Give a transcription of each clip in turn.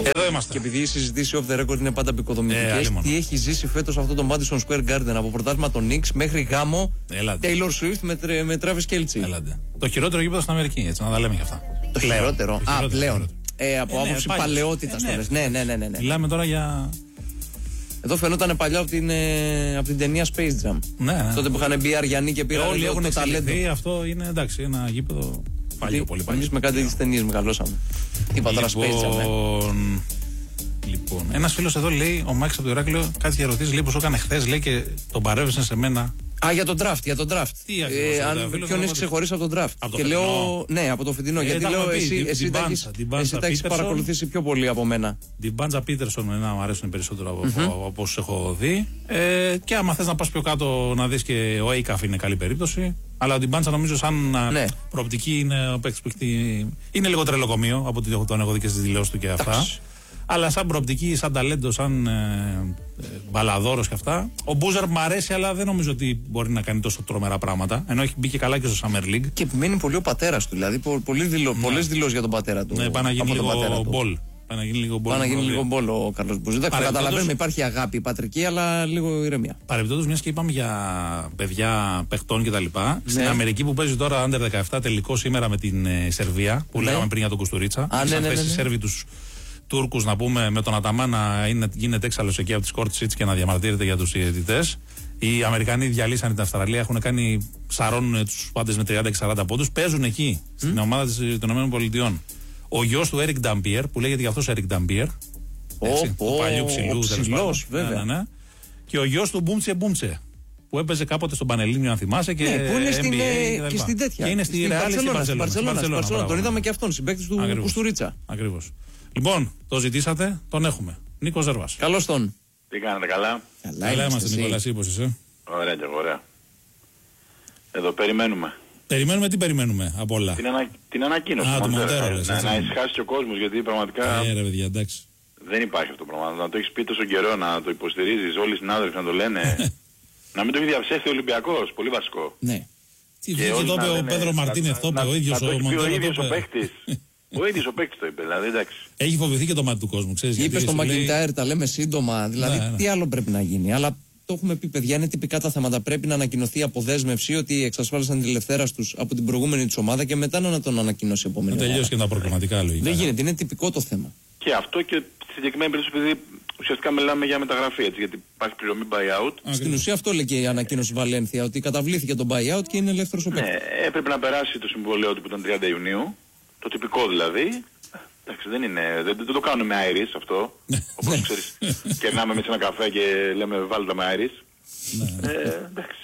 Εδώ είμαστε. Και επειδή η συζήτηση off the record είναι πάντα επικοδομητικές, τι έχει ζήσει φέτος αυτό το Madison Square Garden από πρωτάθλημα των Knicks μέχρι γάμο Taylor Swift με Travis Kelce. Έλατε. Το χειρότερο γήπεδο στην Αμερική, έτσι να τα λέμε και αυτά. Το χειρότερο. Πλέον. Από άποψη παλαιότητας. Ναι. Μιλάμε τώρα για. Εδώ φαινόταν παλιά από την ταινία Space Jam. Ναι. Τότε που είχαν μπει Αριανοί και πήραν όλοι έχουν το ταλέντο. Αυτό είναι εντάξει, ένα γήπεδο παλιό, πολύ παλιό. Εμείς με κάτι τις ταινίες μεγαλώσαμε. Είπα τώρα Space Jam. Λοιπόν, ένας φίλος εδώ λέει, ο Μάκης από το Ηράκλειο, κάτι για ερωτήσεις, λέει που σου έκανε χθες, λέει και τον παρέβησαν σε μένα. Για τον draft. Τι ποιον έχει ξεχωρίσει από τον draft. Από και λέω, ναι, από το φετινό. Γιατί λέω, εσύ τα έχεις παρακολουθήσει πιο πολύ από μένα. Την Μπάντζα Πίτερσον, μου αρέσουν περισσότερο από όσους έχω δει. Και άμα θες να πας πιο κάτω να δεις και ο Έικαφ είναι καλή περίπτωση. Αλλά την Μπάντζα νομίζω σαν προοπτική είναι ο παίκτης που είναι λίγο τρελοκομείο από ό,τι τον έχω δει και στις δηλώσεις του και αυτά. Αλλά σαν προοπτική, σαν ταλέντο, σαν μπαλαδόρος και αυτά. Ο Μπούζερ μ' αρέσει, αλλά δεν νομίζω ότι μπορεί να κάνει τόσο τρομερά πράγματα. Ενώ έχει μπει και καλά και στο Summer League. Και επιμένει πολύ ο πατέρας του. Δηλαδή, πολλές δηλώσεις για τον πατέρα του. Ναι, πάει να γίνει λίγο μπολ. Πάει να γίνει λίγο μπολ ο Καρλός Μπούζερ. Εντάξει, καταλαβαίνουμε, υπάρχει αγάπη πατρική, αλλά λίγο ηρεμία. Παρεμπιπτόντως, μιας και είπαμε για παιδιά παιχτών κτλ. Στην Αμερική που παίζει τώρα Under 17 τελικό σήμερα με την Σερβία, που λέγαμε πριν για τον Κουστουρίτσα. Οι Σέρβοι τους Τούρκους, να πούμε, με τον Αταμά να γίνεται έξαλλος εκεί από τις court seats και να διαμαρτύρεται για τους διαιτητές. Οι Αμερικανοί διαλύσαν την Αυστραλία, έχουν κάνει, σαρώνουν τους πάντες με 30 και 40 πόντους. Παίζουν εκεί, στην ομάδα των ΗΠΑ. Ο γιος του Έρικ Νταμπιέρ, που λέγεται γι' αυτός Έρικ Νταμπιέρ. Του παλιού ψηλού, ψηλός, βέβαια. Ναι. Και ο γιος του Μπούμτσε, που έπαιζε κάποτε στον Πανελλήνιο, αν θυμάσαι. Και που είναι και στην τέτοια. Και είναι στη Ρεάλ στην Μπαρσελόνα. Τον είδαμε και αυτόν, συμπαίκτης του Κουστουρίτσα. Ακριβώς. Λοιπόν, το ζητήσατε, τον έχουμε. Νίκος Ζέρβας. Καλώς τον. Τι κάνετε, καλά? Καλά είμαστε, Νικόλα, εσύ πώς είσαι? Ωραία και ωραία. Εδώ περιμένουμε. Τι περιμένουμε από όλα? Την ανακοίνωση του Μοντέρο. Να ησυχάσει και ο κόσμος, γιατί πραγματικά ρε παιδιά, εντάξει. δεν υπάρχει αυτό το πράγμα. Να το έχεις πει τόσο καιρό, να το υποστηρίζεις, όλοι οι συνάδελφοι να το λένε. Να μην το έχει διαψεύσει ο Ολυμπιακός, πολύ βασικό. Ναι. Τι βγήκε εδώ ο Πέδρο Μαρτίνεθ, το είπε ο ίδιος ο Μοντέρο. Ο ίδιος ο παίκτης το είπε, δηλαδή, εντάξει. Έχει φοβηθεί και το μάτι του κόσμου, ξέρεις. Είπε στο Μακιντάιρ, τα λέμε σύντομα. Δηλαδή, τι άλλο πρέπει να γίνει? Αλλά το έχουμε πει, παιδιά, είναι τυπικά τα θέματα. Πρέπει να ανακοινωθεί από δέσμευση ότι εξασφάλισαν τη ελευθέρα τους από την προηγούμενη τους ομάδα και μετά να τον ανακοινώσει η επόμενη. Να τελειώσει και τα προκριματικά λογικά. Δεν γίνεται, είναι τυπικό το θέμα. Και αυτό και στη συγκεκριμένη περίπτωση, επειδή ουσιαστικά μιλάμε για μεταγραφή, έτσι, γιατί υπάρχει πληρωμή buyout. Στην ουσία αυτό λέει και η ανακοίνωση Βαλένθια, ότι καταβλήθηκε το buyout και είναι ελεύθερος ο παίκτης. Ναι, έπρεπε να περάσει το συμβόλαιο του που ήταν 30 Ιουνίου. Το τυπικό δηλαδή. Εντάξει, δεν το κάνουμε με Iris αυτό. Όπως ξέρεις, κερνάμε με σε ένα καφέ και λέμε βάλτε τα με Iris. Εντάξει.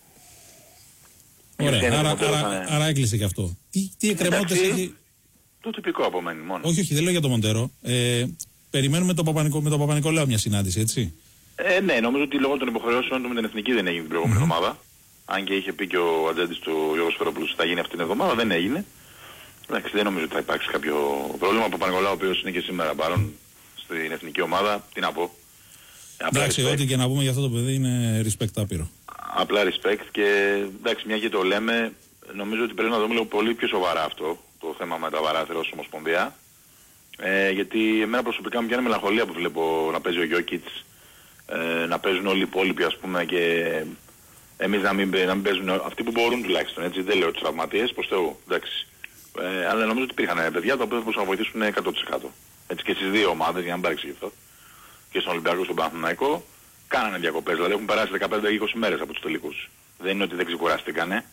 Ωραία, άρα έκλεισε και αυτό. Τι εκκρεμότητες έχει? Το τυπικό απομένει μόνο. Όχι, δεν λέω για το Μοντέρο. Περιμένουμε με τον Παπα-Νικολάου μια συνάντηση, έτσι. Ναι, νομίζω ότι λόγω των υποχρεώσεων του με την Εθνική δεν έγινε την προηγούμενη εβδομάδα. Αν και είχε πει και ο ατζέντης του Γιώργος Φερόπουλος ότι θα γίνει αυτή την εβδομάδα, δεν έγινε. Εντάξει, δεν νομίζω ότι θα υπάρξει κάποιο πρόβλημα. Ο Παπα-Νικολάου, ο οποίος είναι και σήμερα παρόν στην εθνική ομάδα, τι να πω. Εντάξει, ό,τι και να πούμε για αυτό το παιδί είναι respect άπειρο. Απλά respect και εντάξει, μια και το λέμε, νομίζω ότι πρέπει να δούμε λίγο πολύ πιο σοβαρά αυτό το θέμα με τα παράθυρα ως Ομοσπονδία. Γιατί εμένα προσωπικά μου πιάνει μελαγχολία που βλέπω να παίζει ο Γιόκιτς, να παίζουν όλοι οι υπόλοιποι, ας πούμε, και εμείς να μην παίζουν αυτοί που μπορούν τουλάχιστον. Έτσι, δεν λέω τους τραυματίες, προς Θεού, εντάξει. Αλλά νομίζω ότι υπήρχαν παιδιά τα οποία θα μπορούσαν να βοηθήσουν 100%. Έτσι και στις δύο ομάδες, για να μην πάρει αυτό. Και στον Ολυμπιακό και στον Παναθηναϊκό κάνανε διακοπές. Δηλαδή έχουν περάσει 15-20 μέρες από τους τελικούς. Δεν είναι ότι δεν ξεκουράστηκανε.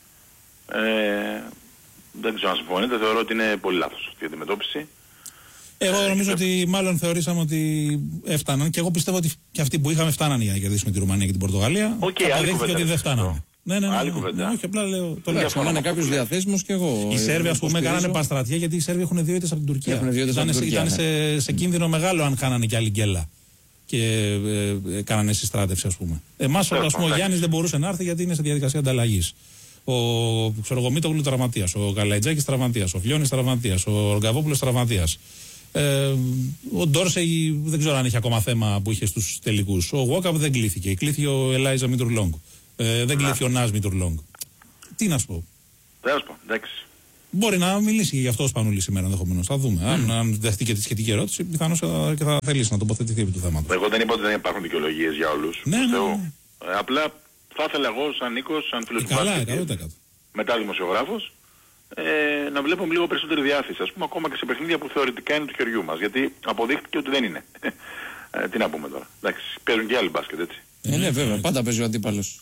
Δεν ξέρω αν συμφωνείτε, θεωρώ ότι είναι πολύ λάθος αυτή η αντιμετώπιση. Εγώ νομίζω ότι μάλλον θεωρήσαμε ότι έφταναν και εγώ πιστεύω ότι και αυτοί που είχαμε φτάναν για να κερδίσουμε τη Ρουμανία και την Πορτογαλία. Αποδείχθηκε ότι δεν φτάνανε. Ναι. Άλλη κουβέντα. Όχι, απλά λέω. Το λέω. Είναι κάποιο διαθέσιμο και εγώ. Οι Σέρβοι, ας πούμε, κάνανε παστρατιά γιατί οι Σέρβοι έχουν 2 ήττες από την Τουρκία. Ήταν σε κίνδυνο μεγάλο αν κάνανε κι άλλη γκέλα και κάνανε συστράτευση, ας πούμε. Εμάς, ας πούμε, ο Γιάννης δεν μπορούσε να έρθει γιατί είναι σε διαδικασία ανταλλαγής. Ο Μίτογλου τραυματίας, ο Καλαϊτζάκης τραυματίας, ο Φλιώνης τραυματίας, ο Οργαβόπουλος τραυματίας. Ο Ντόρσεϊ δεν ξέρω αν είχε ακόμα θέμα που είχε στους τελικούς. Ο Γουόκαπ δεν κλήθηκε. Κλήθηκε ο Ελάιζα Μίτουρλόγκ. Δεν κλήθηκε ο Νάζ Μίτουρλόγκ. Τι να σου πω. Δεν σου πω, εντάξει. Μπορεί να μιλήσει και γι' αυτό ο Σπανούλης σήμερα ενδεχομένως. Θα δούμε. Αν δεχτεί και τη σχετική ερώτηση, πιθανώς και θα θελήσει να τοποθετηθεί επί του θέματος. Εγώ δεν είπα ότι δεν υπάρχουν δικαιολογίες για όλους. Ναι. Απλά θα ήθελα εγώ, σαν Νίκος, σαν φίλος του μπάσκετ, μετά δημοσιογράφος, να βλέπουμε λίγο περισσότερη διάθεση. Ας πούμε, ακόμα και σε παιχνίδια που θεωρητικά είναι του χεριού μας. Γιατί αποδείχτηκε ότι δεν είναι. Τι να πούμε τώρα. Εντάξει, παίζουν και άλλοι μπάσκετ, έτσι. Ναι, βέβαια, πάντα παίζει ο αντίπαλος.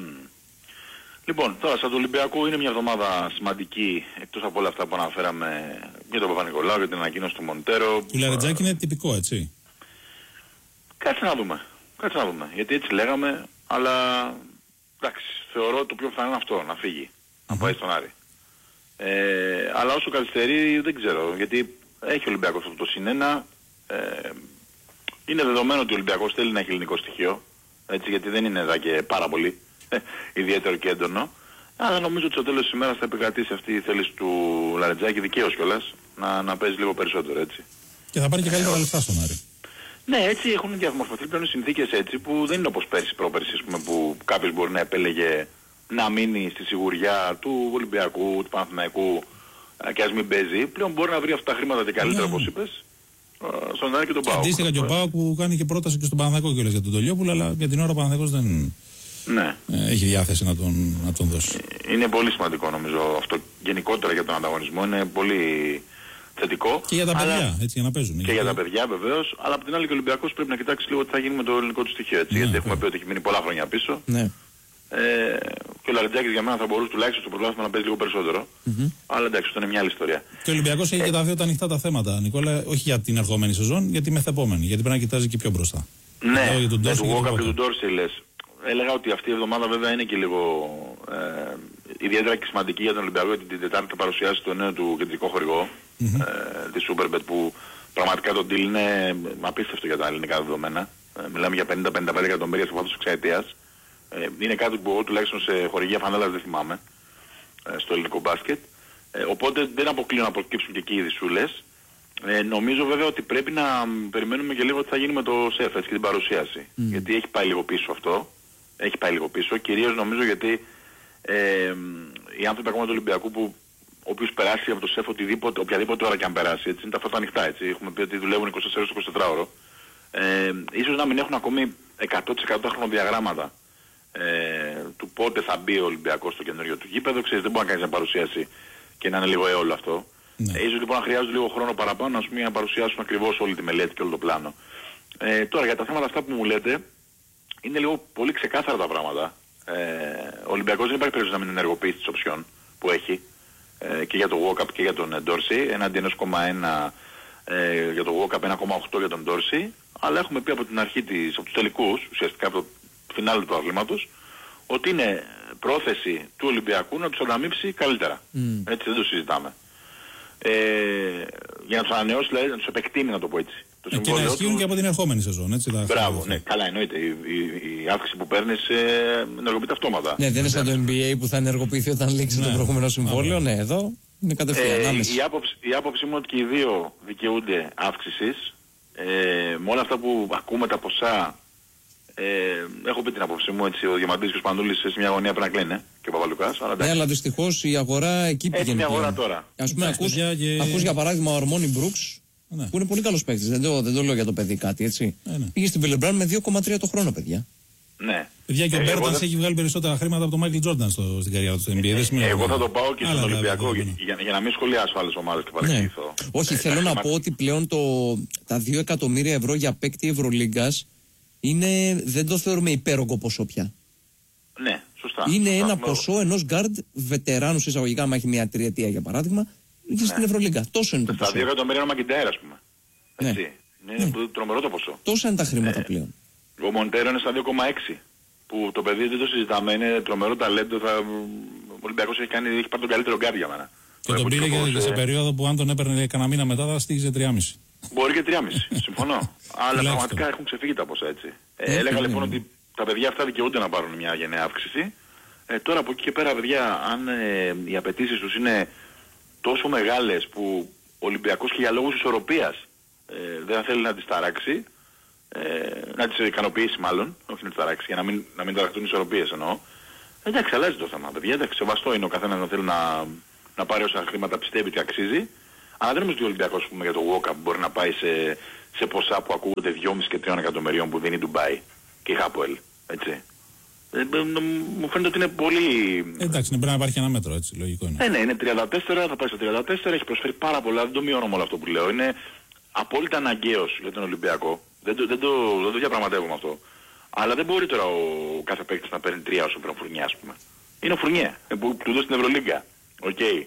Λοιπόν, τώρα σαν του Ολυμπιακού είναι μια εβδομάδα σημαντική, εκτός από όλα αυτά που αναφέραμε για τον Παπα-Νικολάου, για την ανακοίνωση του Μοντέρο. Του Λαρετζάκη είναι τυπικό, έτσι. Κάτσε να δούμε. Γιατί έτσι λέγαμε, αλλά εντάξει, θεωρώ το πιο πιθανό είναι αυτό, να φύγει. Να πάει στον Άρη. Αλλά όσο καθυστερεί δεν ξέρω, γιατί έχει ο Ολυμπιακός αυτό το συνένα. Είναι δεδομένο ότι ο Ολυμπιακός θέλει να έχει ελληνικό στοιχείο, έτσι, γιατί δεν είναι εδώ και πάρα πολύ ιδιαίτερο και έντονο. Αλλά νομίζω ότι στο τέλος της ημέρας θα επικρατήσει αυτή η θέληση του Λαρετζάκη, δικαίως κιόλας, να παίζει λίγο περισσότερο, έτσι. Και θα πάρει και καλύτερα λεφτά στον Άρη. Ναι, έτσι έχουν διαμορφωθεί πλέον συνθήκες έτσι που δεν είναι όπως πέρσι, πρόπερσι, που κάποιος μπορεί να επέλεγε να μείνει στη σιγουριά του Ολυμπιακού, του Παναθηναϊκού και ας μην παίζει. Πλέον μπορεί να βρει αυτά τα χρήματα και καλύτερα, όπως είπες, στον Άρη και τον ΠΑΟΚ. Αντίστοιχα και ο ΠΑΟΚ που κάνει και πρόταση και στον Παναθηναϊκό κιόλας για τον Τολιόπουλο, αλλά για την ώρα ο Παναθηναϊκός δεν έχει διάθεση να τον δώσει. Είναι πολύ σημαντικό νομίζω αυτό γενικότερα για τον ανταγωνισμό. Είναι πολύ θετικό. Και για τα παιδιά, έτσι, για να παίζουν. Και για τα παιδιά βεβαίως, αλλά από την άλλη και ο Ολυμπιακός πρέπει να κοιτάξει λίγο τι θα γίνει με το ελληνικό του στοιχείο. Έτσι, γιατί έχουμε πει ότι έχει μείνει πολλά χρόνια πίσω. Ναι. Και ο Λαρετζάκης για μένα θα μπορούσε τουλάχιστον στο πρωτάθλημα να παίζει λίγο περισσότερο. Αλλά εντάξει, αυτό είναι μια άλλη ιστορία. Και ο Ολυμπιακός έχει και τα δύο τα ανοιχτά τα θέματα, Νικόλα, όχι για την ερχόμενη σεζόν, για τη μεθεπόμενη. Γιατί πρέπει να κοιτάζει και πιο μπροστά. Ναι, για τον Walkup και τον Ντόρση λες. Έλεγα ότι αυτή η εβδομάδα βέβαια είναι και λίγο ιδιαίτερα και σημαντική για τον Ολυμπιακό, γιατί την Τετάρτη θα παρουσιάσει το νέο του κεντρικό χορηγό, τη Superbet, που πραγματικά το deal είναι απίστευτο για τα ελληνικά δεδομένα. Μιλάμε για 50-55 εκατομμύρια στο βάθος εξαετίας. Είναι κάτι που εγώ τουλάχιστον σε χορηγία φανέλας δεν θυμάμαι στο ελληνικό μπάσκετ. Οπότε δεν αποκλείω να προκύψουν και εκεί οι δισούλες. Νομίζω βέβαια ότι πρέπει να περιμένουμε και λίγο τι θα γίνει με το ΣΕΦ, έτσι, και την παρουσίαση. Γιατί έχει πάει λίγο πίσω αυτό. Έχει πάει λίγο πίσω. Κυρίως νομίζω γιατί οι άνθρωποι ακόμα του Ολυμπιακού, που ο οποίος περάσει από το ΣΕΦ οποιαδήποτε ώρα και αν περάσει, έτσι, είναι τα φώτα ανοιχτά. Έτσι. Έχουμε πει ότι δουλεύουν 24 ώρες 24 ώρο. Ίσως να μην έχουν ακόμη 100% τα χρονοδιαγράμματα του πότε θα μπει ο Ολυμπιακός στο καινούριο του γήπεδο. Ξέρεις, δεν μπορεί να κάνεις μια παρουσίαση και να είναι λίγο αιώλο αυτό. Ίσως λοιπόν να χρειάζεται λίγο χρόνο παραπάνω, ας πούμε, για να παρουσιάσουν ακριβώς όλη τη μελέτη και όλο το πλάνο. Τώρα για τα θέματα αυτά που μου λέτε, είναι λίγο πολύ ξεκάθαρα τα πράγματα. Ο Ολυμπιακός δεν υπάρχει περίπτωση να μην ενεργοποιήσει τις οψιόν που έχει και για το Walkup και για τον Ντόρση, έναντι 1,1 για το Walkup, 1,8 για τον Ντόρση, αλλά έχουμε πει από την αρχή από τους τελικούς, ουσιαστικά από το φινάλε του αθλήματος, ότι είναι πρόθεση του Ολυμπιακού να τους ανταμείψει καλύτερα. Έτσι δεν το συζητάμε. Για να τους ανανεώσει, δηλαδή να τους επεκτείνει, να το πω έτσι. Και να ισχύουν και από την ερχόμενη σεζόν, έτσι. Μπράβο, ναι, καλά εννοείται. Η αύξηση που παίρνεις ενεργοποιείται αυτόματα. Ναι, δεν είναι σαν το NBA που θα ενεργοποιηθεί όταν λήξει το προηγούμενο συμβόλαιο. Ναι, εδώ είναι κατευθείαν. Η άποψή μου είναι ότι και οι δύο δικαιούνται αύξησης. Με όλα αυτά που ακούμε τα ποσά, έχω πει την άποψή μου, έτσι, ο Διαμαντής και ο Σπανούλης σε μια αγωνία πρέπει να κλαίνε και ο Παπαλουκάς. Ναι, αλλά δυστυχώς η αγορά εκεί πήγαινε. Έχει μια αγορά τώρα. Ας πούμε, ακούς για παράδειγμα ο Αρμόνι Μπρουξ, που είναι πολύ καλός παίκτης, δεν το λέω για το παιδί κάτι, έτσι. Πήγε στην Βιλεμπράν με 2,3 το χρόνο, παιδιά. Ναι. Παιδιά, και ο Μπέρτανς έχει βγάλει περισσότερα χρήματα από τον Μάικλ Τζόρνταν στην καριέρα του στο NBA. Εγώ θα το πάω και στον Ολυμπιακό για να μην σχολιάσω άλλες ομάδες και παρεξηγηθώ. Όχι, θέλω να πω ότι πλέον τα 2 εκατομμύρια ευρώ για παίκτη Ευρωλίγκας δεν το θεωρούμε υπέρογκο ποσό πια. Ναι, σωστά. Είναι ένα ποσό ενός γκάρντ βετεράνου εισαγωγικά, άμα έχει μια τριετία για παράδειγμα, στην Ευρωλίγκα. Τόσο είναι το ποσό. Στα 2 εκατομμύρια είναι ο Μακιντέρ, ας πούμε. Έτσι. Είναι τρομερό το ποσό. Τόσα είναι τα χρήματα πλέον. Ο Μοντέρο είναι στα 2,6. Που το παιδί δεν το συζητάμε, είναι τρομερό ταλέντο. Ο Ολυμπιακός έχει πάρει τον καλύτερο γκάρντ για μένα. Και τον πήρε και σε περίοδο που αν τον έπαιρνε κανένα μήνα μετά θα στήγιζε 3,5. Μπορεί και 3,5. Συμφωνώ. Αλλά πραγματικά έχουν ξεφύγει τα ποσά, έτσι. Έλεγα λοιπόν ότι τα παιδιά αυτά δικαιούνται να πάρουν μια γενναία αύξηση. Τώρα από εκεί και πέρα, παιδιά, αν οι απαιτήσεις τους είναι τόσο μεγάλες που ο Ολυμπιακός και για λόγους ισορροπίας δεν θέλει να τις ταράξει, να τις ικανοποιήσει μάλλον, όχι να τις ταράξει, για να μην ταραχτούν ισορροπίες εννοώ. Εντάξει, αλλάζει το θέμα, παιδιά. Εντάξει, σεβαστό είναι ο καθένας να θέλει να πάρει όσα χρήματα πιστεύει ότι αξίζει. Αλλά δεν νομίζω ότι ο Ολυμπιακός για το walk-up μπορεί να πάει σε ποσά που ακούγονται 2,5 και 3 εκατομμυρίων που δίνει η Ντουμπάι και η Χάπουελ. Έτσι. Μου φαίνεται ότι είναι πολύ... Εντάξει, πρέπει να υπάρχει ένα μέτρο, έτσι, λογικό είναι. Ναι, είναι 34, θα πάει στα 34, έχει προσφέρει πάρα πολλά, δεν το μειώνω με όλο αυτό που λέω. Είναι απόλυτα αναγκαίος για τον Ολυμπιακό. Δεν το διαπραγματεύομαι αυτό. Αλλά δεν μπορεί τώρα ο κάθε παίκτης να παίρνει 3 όσο παίρνει ο Φουρνιέ, ας πούμε. Είναι ο Φουρνιέ που του δώσει την Ευρωλίγκα. Okay.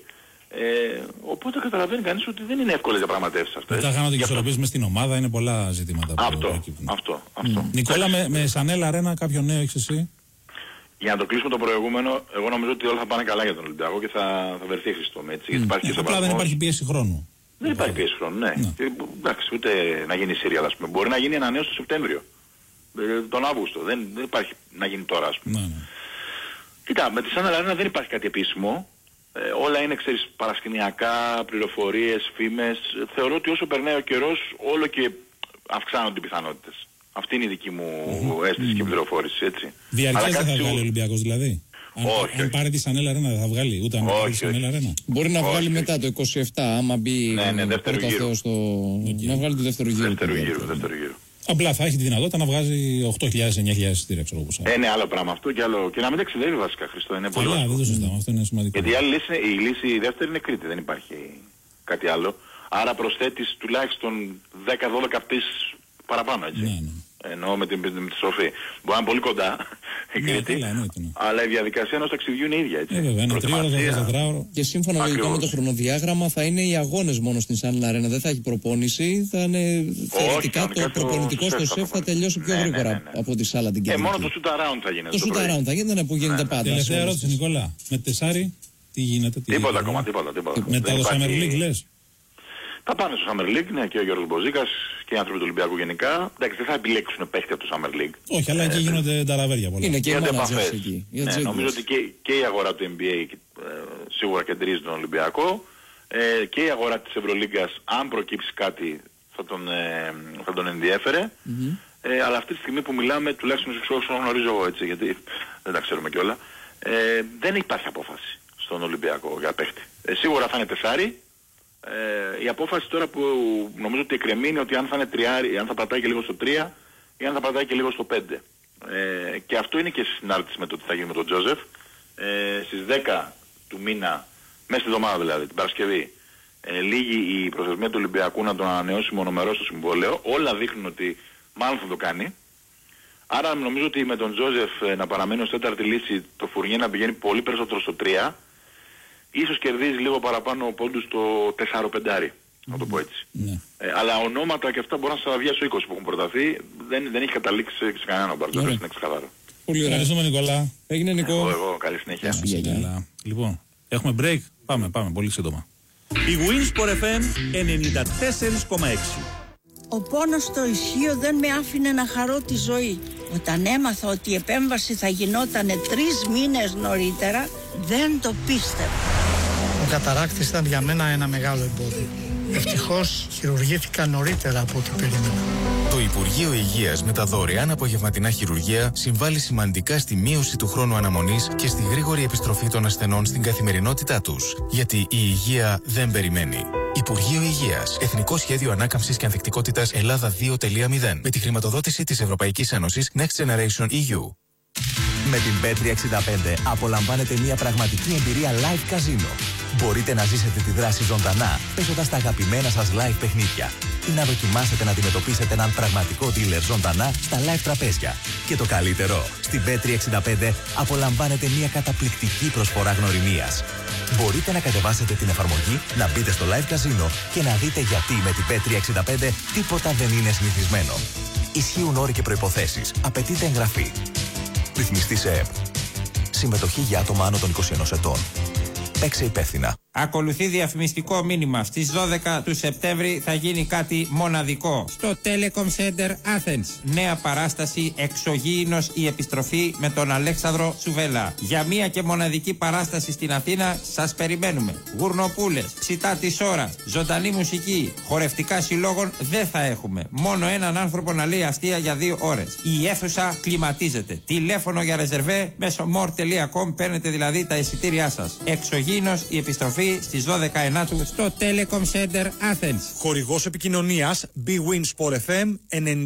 Οπότε καταλαβαίνει κανείς ότι δεν είναι εύκολες διαπραγματεύσεις αυτές. Μετά χάνονται και ισορροπίες μες στην ομάδα, είναι πολλά ζητήματα. Αυτό. Νικόλα, με Σανέλ Αρένα κάποιο νέο έχεις εσύ? Για να το κλείσουμε το προηγούμενο, εγώ νομίζω ότι όλα θα πάνε καλά για τον Ολυμπιακό και θα βρεθεί χρηστό. Απλά δεν υπάρχει πίεση χρόνου. Δεν υπάρχει πίεση χρόνου, ναι. Εντάξει, ούτε να γίνει Σύρια, ας πούμε. Μπορεί να γίνει ανανέωση το Σεπτέμβριο. Τον Αύγουστο. Δεν υπάρχει να γίνει τώρα, ας πούμε. Κοίτα, με τη Σανέλ Αρένα δεν υπάρχει κάτι επίσημο. Όλα είναι, ξέρεις, παρασκηνιακά, πληροφορίες, φήμες. Θεωρώ ότι όσο περνάει ο καιρός, όλο και αυξάνονται οι πιθανότητες. Αυτή είναι η δική μου αίσθηση και πληροφόρηση, έτσι. Διαρκές δεν θα βγάλει ο Ολυμπιακός, δηλαδή? Αν πάρει τη Σανέλ Αρένα δεν θα βγάλει, ούτε αν πάρει τη Σανέλ Αρένα. Μπορεί να βγάλει μετά το 27, άμα μπει δεύτερο γύρο. Να βγάλει το δεύτερο γύρο. Δεύτερο γύρο. Απλά θα έχει τη δυνατότητα να βγάζει 8.000-9.000 εισιτήρια, ξέρω όπως. Είναι άλλο πράγμα αυτό και να μην ταξιδεύει βασικά, Χριστό. Είναι πολύ βασικό. Δεν το συζητάμε, αυτό είναι σημαντικό. Γιατί η λύση η δεύτερη είναι Κρήτη, δεν υπάρχει κάτι άλλο. Άρα προσθέτεις τουλάχιστον 10-12 πτήσεις παραπάνω, έτσι. Ναι. Εννοώ με τη στροφή. Μπορεί να είναι πολύ κοντά η Κρήτη, αλλά η διαδικασία ενός ταξιδιού είναι ίδια, έτσι. Βέβαια, ένα 3ωρο. Και σύμφωνα με το χρονοδιάγραμμα θα είναι οι αγώνες μόνο στην Σανέλ Αρένα. Δεν θα έχει προπόνηση. Θα είναι θεωρητικά το προπονητικό στο ΣΕΦ θα τελειώσει πιο γρήγορα από τη Σάλα την Κυριακή. Μόνο το shoot around θα γίνεται. Το shoot around θα γίνεται, που γίνεται πάντα. Τελευταία ερώτηση, Νικόλα. Με τεσάρι, τι γίνεται? Τίποτα ακόμα, τίποτα. Μετά το Summer League, λες? Θα πάνε στο Summer League, ναι, και ο Γιώργος Μποζίκας και οι άνθρωποι του Ολυμπιακού γενικά. Εντάξει, δεν θα επιλέξουν παίχτη από το Summer League. Όχι, αλλά εκεί γίνονται ταραβέρια πολλά. Είναι και επαφές εκεί. Ναι, νομίζω ότι και η αγορά του NBA σίγουρα κεντρίζει τον Ολυμπιακό και η αγορά της Ευρωλίγκας, αν προκύψει κάτι, θα τον ενδιέφερε. Αλλά αυτή τη στιγμή που μιλάμε, τουλάχιστον όσο γνωρίζω εγώ, έτσι, γιατί δεν τα ξέρουμε κιόλα, δεν υπάρχει απόφαση στον Ολυμπιακό για παίχτη. Σίγουρα θα είναι τεσάρι. Η απόφαση τώρα που νομίζω ότι εκκρεμεί είναι ότι αν θα είναι τριάρι, αν θα πατάει και λίγο στο 3 ή αν θα πατάει και λίγο στο 5. Και αυτό είναι και σε συνάρτηση με το τι θα γίνει με τον Τζόζεφ. Στις 10 του μήνα, μέσα στη εβδομάδα δηλαδή, την Παρασκευή, λήγει η προθεσμία του Ολυμπιακού να τον ανανεώσει μονομερός το συμβόλαιο. Όλα δείχνουν ότι μάλλον θα το κάνει. Άρα νομίζω ότι με τον Τζόζεφ να παραμένει ως τέταρτη λύση, το Φουρνιέ να πηγαίνει πολύ περισσότερο στο 3. Ίσως κερδίζει λίγο παραπάνω πόντους στο 4-5, να το πω έτσι. Αλλά ονόματα και αυτά μπορεί να σας βγει στο 20 που έχουν προταθεί. Δεν έχει καταλήξει σε κανέναν Μπαρτζόκας, είναι ξεκαθαρό. Πολύ ωραία. Ευχαριστούμε, Νικόλα. Έγινε, Νικό. Εγώ, καλή συνέχεια. Λοιπόν, έχουμε break. Πάμε πολύ σύντομα. Η Winsport FM 94,6. Ο πόνος στο ισχύο δεν με άφηνε να χαρώ τη ζωή. Όταν έμαθα ότι η επέμβαση θα γινόταν 3 μήνες νωρίτερα, δεν το πίστευα. Ο καταράκτης ήταν για μένα ένα μεγάλο εμπόδιο. Ευτυχώς χειρουργήθηκα νωρίτερα από ό,τι περίμενα. Το Υπουργείο Υγείας με τα δωρεάν απογευματινά χειρουργεία συμβάλλει σημαντικά στη μείωση του χρόνου αναμονής και στη γρήγορη επιστροφή των ασθενών στην καθημερινότητά τους. Γιατί η υγεία δεν περιμένει. Υπουργείο Υγείας. Εθνικό Σχέδιο Ανάκαμψης και Ανθεκτικότητας Ελλάδα 2.0. Με τη χρηματοδότηση της Ευρωπαϊκής Ένωσης Next Generation EU. Με την Bet365 απολαμβάνετε μια πραγματική εμπειρία live καζίνο. Μπορείτε να ζήσετε τη δράση ζωντανά, παίζοντας τα αγαπημένα σας live παιχνίδια ή να δοκιμάσετε να αντιμετωπίσετε έναν πραγματικό dealer ζωντανά στα live τραπέζια. Και το καλύτερο, στην Bet365 απολαμβάνετε μια καταπληκτική προσφορά γνωριμίας. Μπορείτε να κατεβάσετε την εφαρμογή, να μπείτε στο live καζίνο και να δείτε γιατί με την Bet365 τίποτα δεν είναι συνηθισμένο. Ισχύουν όροι και προϋποθέσεις. Απαιτείται εγγραφή. Ρυθμιστή σε ΕΠ. Συμμετοχή για άτομα άνω των 21 ετών. Παίξε υπεύθυνα. Ακολουθεί διαφημιστικό μήνυμα. Στις 12 του Σεπτέμβρη θα γίνει κάτι μοναδικό. Στο Telecom Center Athens. Νέα παράσταση Εξωγήινος η επιστροφή με τον Αλέξανδρο Σουβέλα. Για μία και μοναδική παράσταση στην Αθήνα σας περιμένουμε. Γουρνοπούλες, ψητά της ώρας, ζωντανή μουσική, χορευτικά συλλόγων δεν θα έχουμε. Μόνο έναν άνθρωπο να λέει αστεία για 2 ώρες. Η αίθουσα κλιματίζεται. Τηλέφωνο για ρεζερβέ μέσω more.com παίρνετε δηλαδή τα εισιτήριά σας. Εξωγήινος η επιστροφή πρωί στις 12 Ενάτου στο Telecom Center Athens. Χορηγός επικοινωνίας Big Win Sport FM